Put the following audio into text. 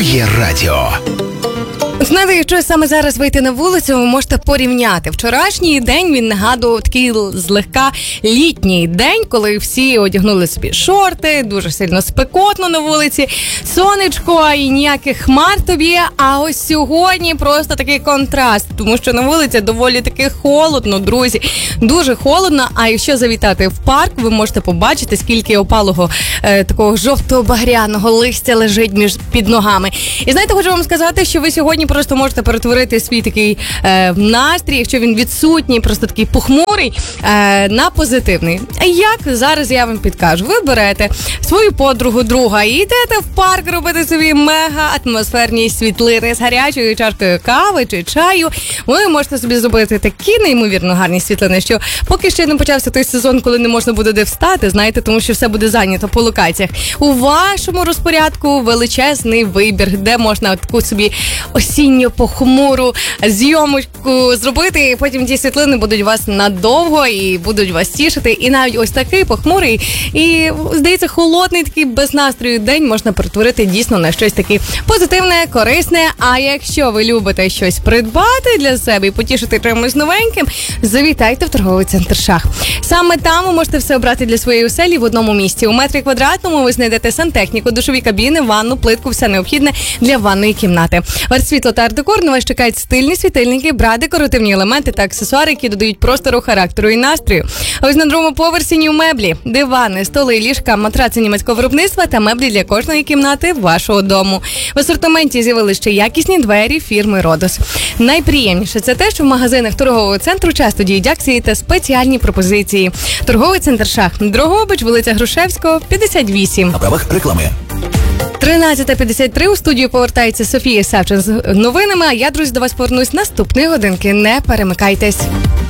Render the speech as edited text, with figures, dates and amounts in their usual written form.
Твоє радіо. Знаєте, якщо саме зараз вийти на вулицю, ви можете порівняти. Вчорашній день, він нагадував такий злегка літній день, коли всі одягнули собі шорти, дуже сильно спекотно на вулиці, сонечко і ніяких хмар тобі. А ось сьогодні просто такий контраст, тому що на вулиці доволі таки холодно, друзі. Дуже холодно, а якщо завітати в парк, ви можете побачити, скільки опалого такого жовто-багряного листя лежить під ногами. І знаєте, хочу вам сказати, що ви сьогодні просто можете перетворити свій такий настрій, якщо він відсутній, просто такий похмурий, на позитивний. Як? Зараз я вам підкажу. Ви берете свою подругу, друга і йдете в парк робити собі мега-атмосферні світлини з гарячою чашкою кави чи чаю. Ви можете собі зробити такі неймовірно гарні світлини, що поки ще не почався той сезон, коли не можна буде де встати, знаєте, тому що все буде зайнято по локаціях. У вашому розпорядку величезний вибір, де можна таку собі осінньо-похмуру зйомочку зробити, і потім ті світлини будуть у вас надовго і будуть вас тішити. І навіть ось такий похмурий і, здається, холодний такий без настрою день можна перетворити дійсно на щось таке позитивне, корисне. А якщо ви любите щось придбати для себе і потішити чимось новеньким, завітайте в торговий центр «Шах». Саме там ви можете все обрати для своєї оселі в одному місці. У метрі квадратному ви знайдете сантехніку, душові кабіни, ванну, плитку, все необхідне для ванної кімнати. Світло та арт-декор на вас чекають стильні світильники, бра, декоративні елементи та аксесуари, які додають простору, характеру і настрою. А ось на другому поверсі меблі, дивани, столи, ліжка, матраци німецького виробництва та меблі для кожної кімнати вашого дому. В асортименті з'явилися ще якісні двері фірми «Родос». Найприємніше – це те, що в магазинах торгового центру часто діють акції та спеціальні пропозиції. Торговий центр «Шах», Дрогобич, вулиця Грушевського, 58. На правах реклами. 13:53 у студію повертається Софія Савчин з новинами, а я, друзі, до вас повернусь наступної годинки. Не перемикайтесь.